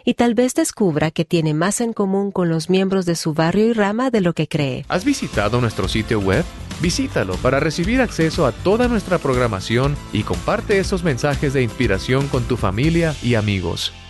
y tal vez descubra que tiene más en común con los miembros de su barrio y rama de lo que cree. ¿Has visitado nuestro sitio web? Visítalo para recibir acceso a toda nuestra programación y comparte esos mensajes de inspiración con tu familia y amigos.